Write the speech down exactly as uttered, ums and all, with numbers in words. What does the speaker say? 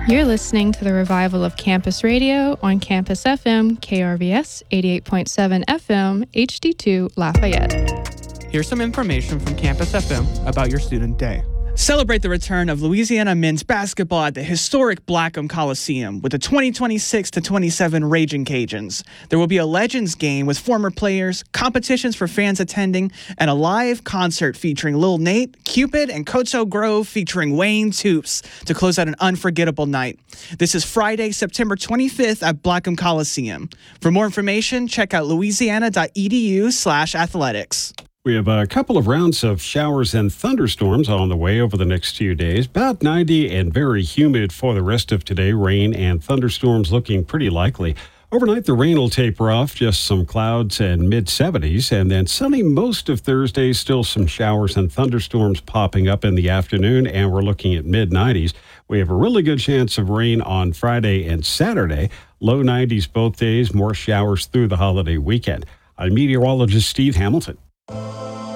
You're listening to the revival of Campus Radio on Campus F M, K R V S eighty-eight point seven F M, H D two Lafayette. Here's some information from Campus F M about your student day. Celebrate the return of Louisiana men's basketball at the historic Blackham Coliseum with the twenty twenty-six to twenty-seven Raging Cajuns. There will be a Legends game with former players, competitions for fans attending, and a live concert featuring Lil Nate, Cupid, and Coto Grove featuring Wayne Toops to close out an unforgettable night. This is Friday, September twenty-fifth at Blackham Coliseum. For more information, check out louisiana.edu slash athletics. We have a couple of rounds of showers and thunderstorms on the way over the next few days. About ninety and very humid for the rest of today. Rain and thunderstorms looking pretty likely. Overnight, the rain will taper off, just some clouds and mid seventies, and then sunny most of Thursday, still some showers and thunderstorms popping up in the afternoon, and we're looking at mid nineties. We have a really good chance of rain on Friday and Saturday. Low nineties both days, more showers through the holiday weekend. I'm meteorologist Steve Hamilton.